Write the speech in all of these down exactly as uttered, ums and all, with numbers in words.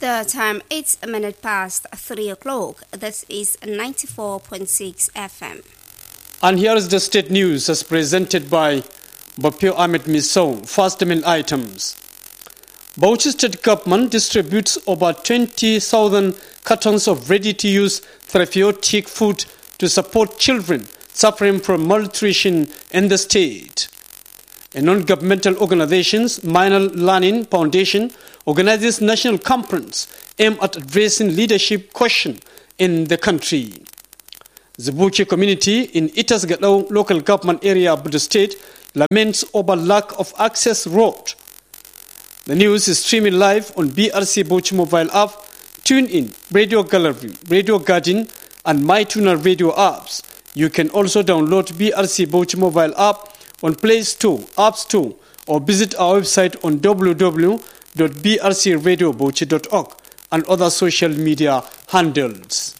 The time it's a minute past three o'clock. This is ninety-four point six F M. And here is the state news as presented by Bapio Ahmed Misou. First main items. Bauchi State Government distributes over twenty thousand cartons of ready-to-use therapeutic food to support children suffering from malnutrition in the state. A non-governmental organization, Minor Learning Foundation, organizes national conference aimed at addressing leadership question in the country. The Bauchi community in Itas Gadao local government area of the state laments over lack of access road. The news is streaming live on B R C Bauchi mobile app, TuneIn, Radio Gallery, Radio Garden, and MyTuner radio apps. You can also download B R C Bauchi mobile app on Play Store, App Store, or visit our website on w w w dot b r c radio bauchi dot org and other social media handles.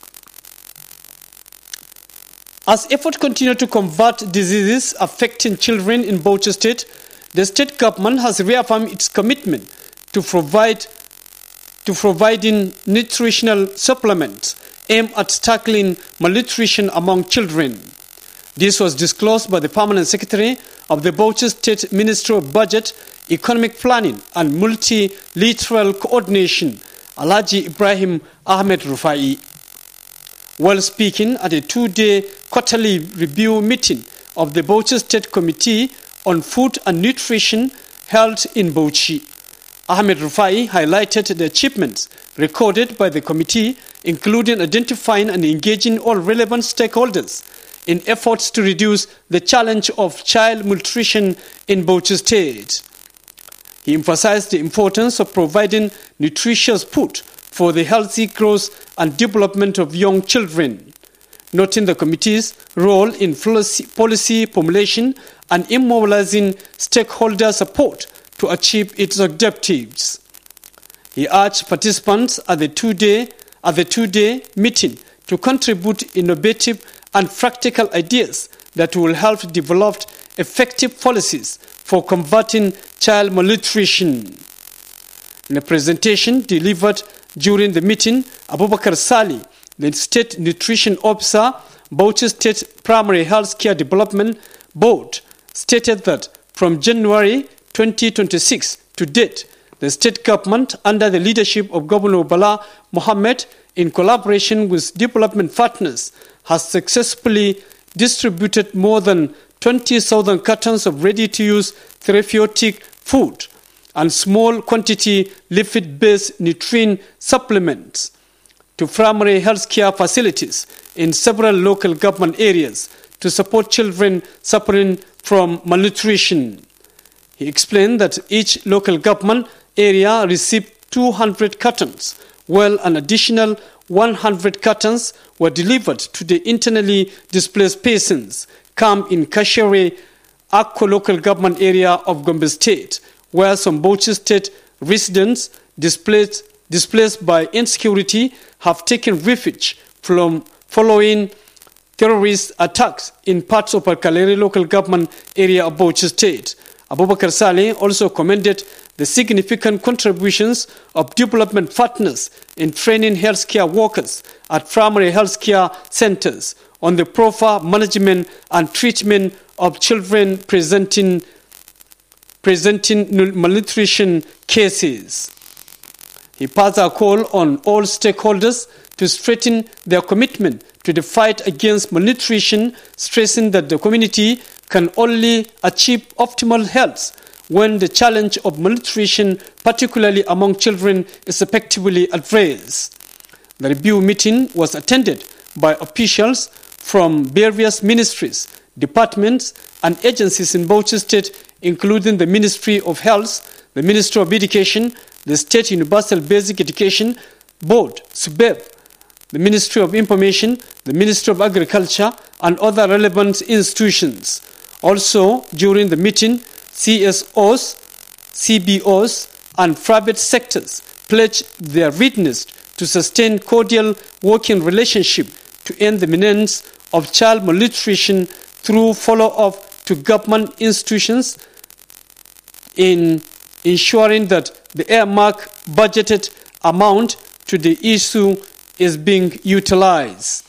As efforts continue to combat diseases affecting children in Bauchi State, the state government has reaffirmed its commitment to provide to providing nutritional supplements aimed at tackling malnutrition among children. This was disclosed by the Permanent Secretary of the Bauchi State Ministry of Budget, Economic Planning and Multilateral Coordination, Alhaji Ibrahim Ahmed Rufai. While speaking at a two-day quarterly review meeting of the Bauchi State Committee on Food and Nutrition held in Bauchi, Ahmed Rufai highlighted the achievements recorded by the committee, including identifying and engaging all relevant stakeholders in efforts to reduce the challenge of child malnutrition in Bauchi State. He emphasized the importance of providing nutritious food for the healthy growth and development of young children, noting the committee's role in policy formulation and in mobilizing stakeholder support to achieve its objectives. He urged participants at the two-day at the two-day meeting to contribute innovative and practical ideas that will help develop effective policies for combating child malnutrition. In a presentation delivered during the meeting, Abubakar Sali, the State Nutrition Officer, Bauchi State Primary Health Care Development Board, stated that from January twenty twenty-six to date, the state government, under the leadership of Governor Bala Mohammed, in collaboration with development partners, has successfully distributed more than twenty thousand cartons of ready-to-use therapeutic food and small quantity lipid-based nutrient supplements to primary health care facilities in several local government areas to support children suffering from malnutrition. He explained that each local government area received two hundred cartons, while an additional one hundred cartons were delivered to the internally displaced persons camped in Kashere, Akko local government area of Gombe State, where some Bauchi State residents displaced, displaced by insecurity have taken refuge from following terrorist attacks in parts of Alkalere local government area of Bauchi State. Abubakar Saleh also commended the significant contributions of development partners in training healthcare workers at primary healthcare centers on the proper management and treatment of children presenting, presenting malnutrition cases. He passed a call on all stakeholders to strengthen their commitment to the fight against malnutrition, stressing that the community can only achieve optimal health when the challenge of malnutrition, particularly among children, is effectively addressed. The review meeting was attended by officials from various ministries, departments, and agencies in Bauchi State, including the Ministry of Health, the Ministry of Education, the State Universal Basic Education Board, S U B E B, the Ministry of Information, the Ministry of Agriculture, and other relevant institutions. Also, during the meeting, C S Os, C B Os, and private sectors pledged their readiness to sustain cordial working relationship to end the menace of child malnutrition through follow-up to government institutions in ensuring that the earmark budgeted amount to the issue is being utilized.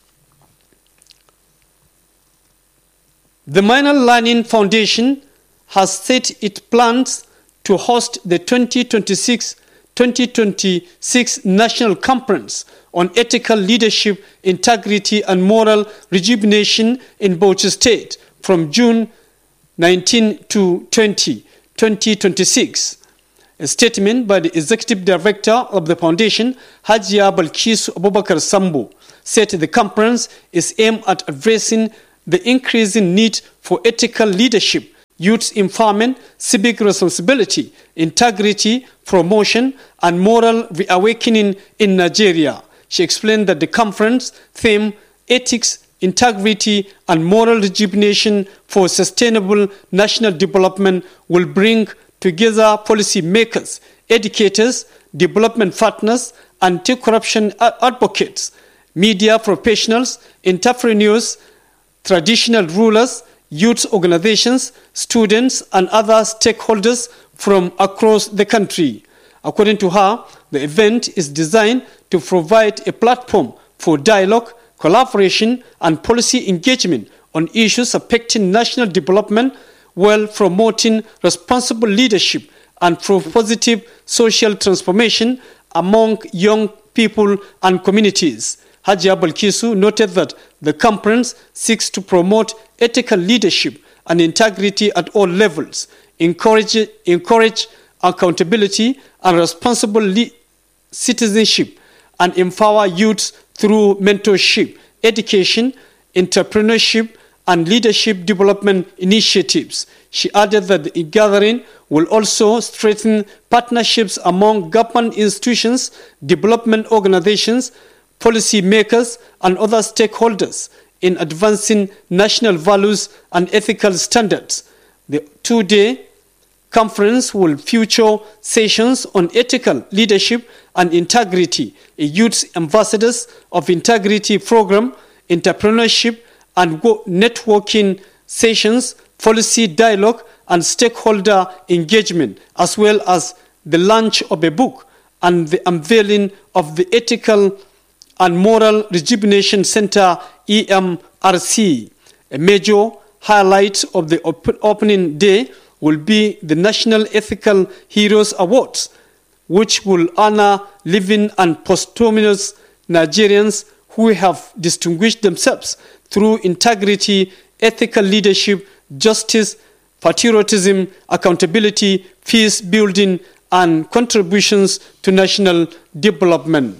The Minor Learning Foundation has said it plans to host the twenty twenty-six twenty twenty-six National Conference on Ethical Leadership, Integrity and Moral Rejuvenation in Bauchi State from June nineteenth to twentieth, twenty twenty-six. A statement by the Executive Director of the Foundation, Hajia Balkisu Abubakar Sambo, said the conference is aimed at addressing the increasing need for ethical leadership, youth empowerment, civic responsibility, integrity, promotion, and moral reawakening in Nigeria. She explained that the conference theme, Ethics, Integrity, and Moral Rejuvenation for Sustainable National Development, will bring together policy makers, educators, development partners, anti-corruption advocates, media professionals, entrepreneurs, traditional rulers, youth organizations, students, and other stakeholders from across the country. According to her, the event is designed to provide a platform for dialogue, collaboration, and policy engagement on issues affecting national development, while promoting responsible leadership and positive social transformation among young people and communities. Hajia Balkisu noted that the conference seeks to promote ethical leadership and integrity at all levels, encourage, encourage accountability and responsible citizenship, and empower youth through mentorship, education, entrepreneurship, and leadership development initiatives. She added that the gathering will also strengthen partnerships among government institutions, development organizations, policy makers, and other stakeholders in advancing national values and ethical standards. The two-day conference will feature sessions on ethical leadership and integrity, a youth ambassadors of integrity program, entrepreneurship and networking sessions, policy dialogue, and stakeholder engagement, as well as the launch of a book and the unveiling of the Ethical and Moral Rejuvenation Center, E M R C. A major highlight of the op- opening day will be the National Ethical Heroes Awards, which will honor living and posthumous Nigerians who have distinguished themselves through integrity, ethical leadership, justice, patriotism, accountability, peace building, and contributions to national development.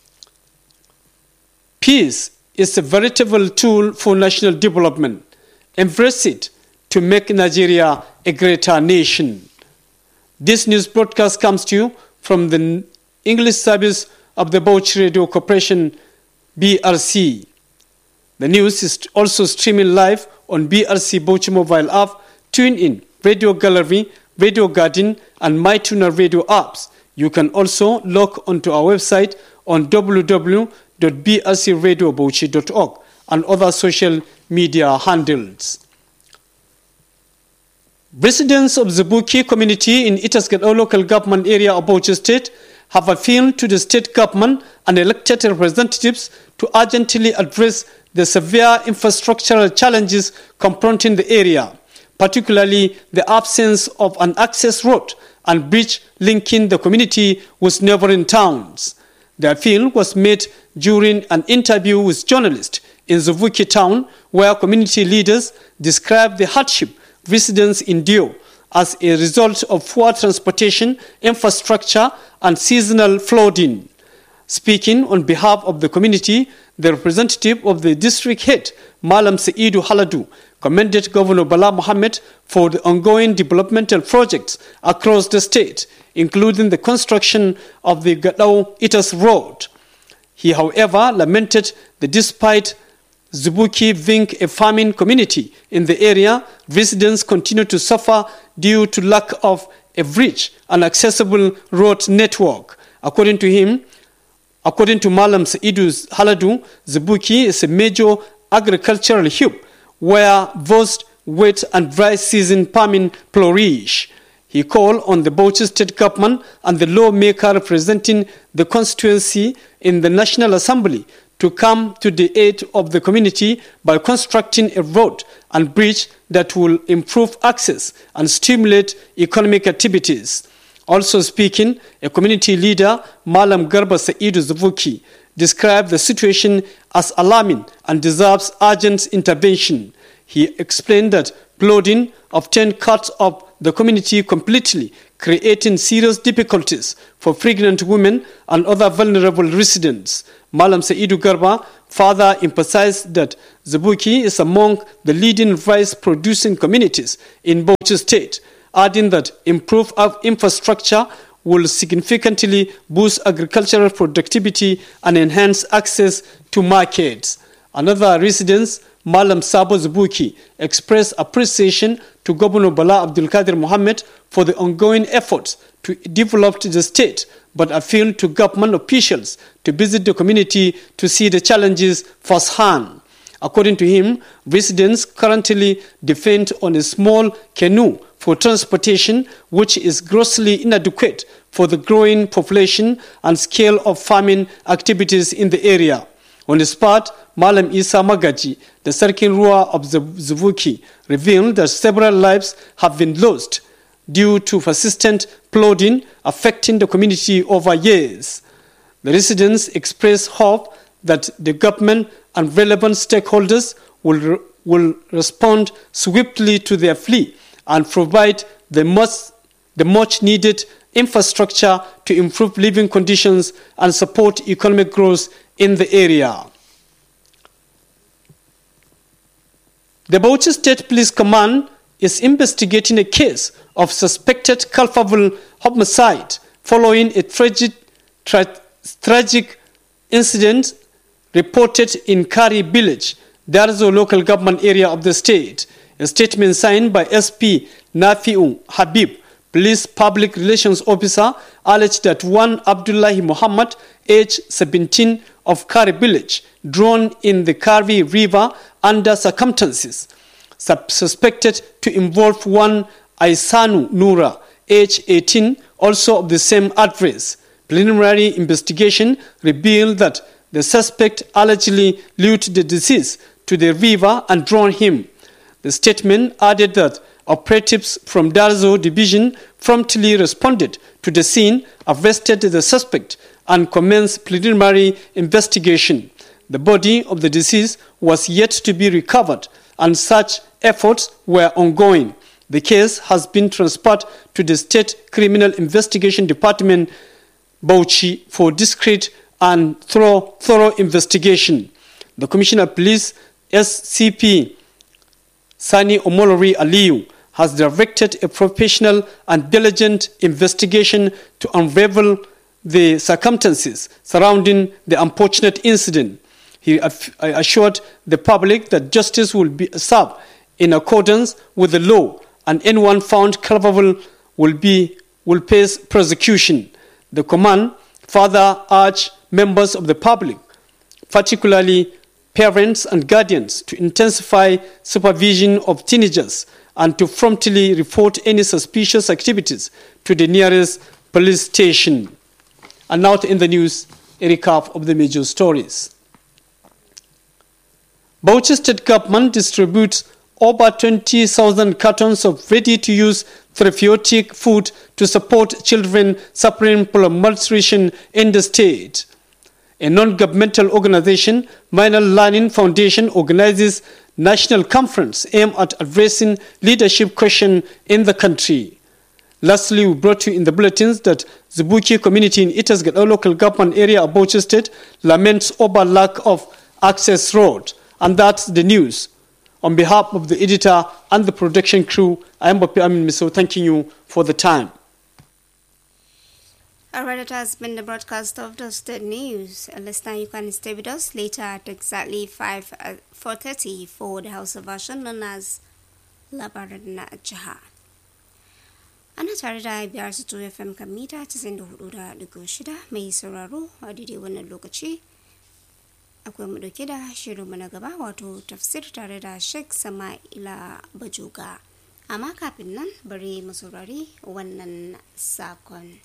Peace is a veritable tool for national development. Embrace it to make Nigeria a greater nation. This news broadcast comes to you from the English service of the Bauchi Radio Corporation, B R C. The news is also streaming live on B R C Bauchi mobile app, TuneIn, Radio Gallery, Radio Garden, and MyTuner Radio apps. You can also log onto our website on w w w dot b r c radio bauchi dot org and other social media handles. Residents of the Buki community in Itasgado local government area of Bauchi State have appealed to the state government and elected representatives to urgently address the severe infrastructural challenges confronting the area, particularly the absence of an access road and bridge linking the community with neighboring towns. The appeal was made during an interview with journalists in Zuvuki town, where community leaders described the hardship residents endure as a result of poor transportation, infrastructure, and seasonal flooding. Speaking on behalf of the community, the representative of the district head, Malam Saidu Haladu, commended Governor Bala Mohammed for the ongoing developmental projects across the state, including the construction of the Gadao-Itas Road. He, however, lamented that despite Zubuki being a farming community in the area, residents continue to suffer due to lack of a bridge and accessible road network. According to him, according to Malam Saidu Haladu, Zubuki is a major agricultural hub where both wet and dry season farming flourish. He He called on the Bauchi State Government and the lawmaker representing the constituency in the National Assembly to come to the aid of the community by constructing a road and bridge that will improve access and stimulate economic activities. Also speaking, a community leader, Malam Garba Saidu Zavuki, described the situation as alarming and deserves urgent intervention. He explained that flooding of ten cuts of the community completely, creating serious difficulties for pregnant women and other vulnerable residents. Malam Saidu Garba further emphasized that Zabuki is among the leading rice-producing communities in Bauchi State, adding that improved infrastructure will significantly boost agricultural productivity and enhance access to markets. Another resident, Malam Sabo Zabuki, expressed appreciation to Governor Bala Abdul Qadir Mohammed for the ongoing efforts to develop the state, but appealed to government officials to visit the community to see the challenges firsthand. According to him, residents currently depend on a small canoe for transportation, which is grossly inadequate for the growing population and scale of farming activities in the area. On the spot, Malam Isa Magaji, the Sarkin Ruwa of Zavuki, revealed that several lives have been lost due to persistent flooding affecting the community over years. The residents expressed hope that the government and relevant stakeholders will, will respond swiftly to their plea and provide the much, the much needed infrastructure to improve living conditions and support economic growth in the area. The Bauchi State Police Command is investigating a case of suspected culpable homicide following a tragic, tra tragic incident reported in Kari village, Darzo local government area of the state. A statement signed by S P Nafiu Habib, police public relations officer, alleged that one Abdullahi Muhammad, age seventeen, of Kari village, drowned in the Kari river under circumstances suspected to involve one Aisanu Nura, age eighteen, also of the same address. Preliminary investigation revealed that the suspect allegedly lured the deceased to the river and drowned him. The statement added that operatives from Darzo Division promptly responded to the scene, arrested the suspect, and commenced preliminary investigation. The body of the deceased was yet to be recovered, and such efforts were ongoing. The case has been transferred to the State Criminal Investigation Department, Bauchi, for discreet and thorough, thorough investigation. The Commissioner of Police, S C P Sani Omolori Aliyu, has directed a professional and diligent investigation to unravel the circumstances surrounding the unfortunate incident. He assured the public that justice will be served in accordance with the law, and anyone found culpable will be will face prosecution. The command further urged members of the public, particularly parents and guardians, to intensify supervision of teenagers and to promptly report any suspicious activities to the nearest police station. And now in the news, a recap of the major stories. Bauchi State Government distributes over twenty thousand cartons of ready-to-use therapeutic food to support children suffering from malnutrition in the state. A non-governmental organization, Minor Learning Foundation, organizes national conference aimed at addressing leadership question in the country. Lastly, we brought you in the bulletins that the Zabuki community in Itasgad local government area of Bauchi State laments over lack of access road. And that's the news. On behalf of the editor and the production crew, I am Bapi Amin Miso, thanking you for the time. Alright, it has been the broadcast of the State News. Listener, you can stay with us later at exactly five four thirty for the House of version known as Labaran Jaha. Ana tare da biyar su to F M kan mita casa'in da hudu da digo shida mai sauraro a daidai wannan lokaci. Akwai mu dauke da shirinmu na gaba wato tafsir tare da Sheikh Sama'ila Bajoga. Amma kafin nan bari mu saurari wannan sakon.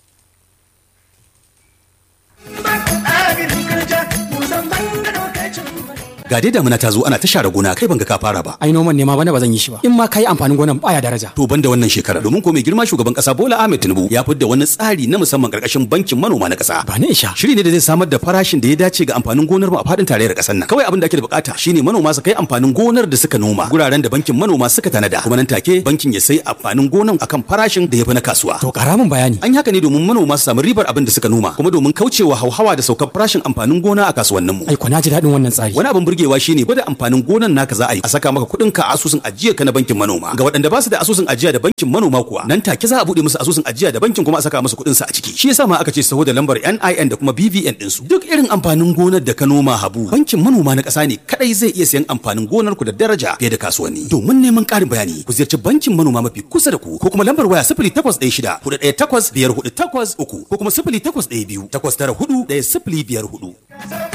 Ga dai damuna ta zo ana ta share gona kai ban ga ka fara ba. Ai noman ne ma bana ba zan yi shi ba. In ma kai amfanin gonan baya daraja. To banda wannan shekara domin ko mai girma shugaban kasa Bola Ahmed Tinubu ya fidda wani tsari na musamman karkashin bankin manoma na kasa. Ba ne isha. Shiri ne da zai samar da farashin da ya dace ga amfanin gonar mu a fadin tarayyar kasar nan. Kawai abin da ake da bukata shine manoma su kai amfanin gonar da suka noma guraren da bankin manoma suka tanada. Kuma nan take bankin ya sai amfanin gonan akan farashin da ya fi na kasuwa. To kara min bayani. An yi haka ne domin manoma su samu ribar abin da suka noma kuma domin kaucewa hauhawa da saukar farashin amfanin gona a kasuwannin mu. Ai ko na ji dadin wannan tsari. Wani abin burgewa shine gwada amfanin gonan naka za a yi a saka maka kuɗin ka a asusun ajiya ka na bankin manoma. Ga waɗanda ba su da asusun ajiya da bankin manoma kuwa nan take za a buɗe musu asusun ajiya da bankin kuma a saka musu kuɗin su a ciki. Shi yasa ma aka ce saho da lambar N I N da kuma B V N din su. Duk irin amfanin gonar da ka noma Habu bankin manoma na ƙasa ne kadai zai iya sayan amfanin gonar ku da daraja fiye da kasuwanni. Domin neman ƙarin bayani ku ziyarci bankin manoma mafi kusa da ku ko kuma lambar waya sifili takwas ɗaya shida hudu ɗaya takwas biyar hudu takwas uku ko kuma sifili takwas ɗaya biyu takwas tara hudu ɗaya sifili biyar hudu.